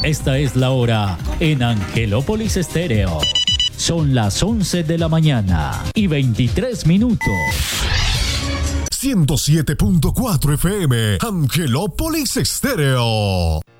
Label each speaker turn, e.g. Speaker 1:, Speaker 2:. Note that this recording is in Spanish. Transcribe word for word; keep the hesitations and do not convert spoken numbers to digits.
Speaker 1: Esta es la hora en Angelópolis Estéreo. Son las once de la mañana y veintitrés minutos.
Speaker 2: ciento siete punto cuatro F M, Angelópolis Estéreo.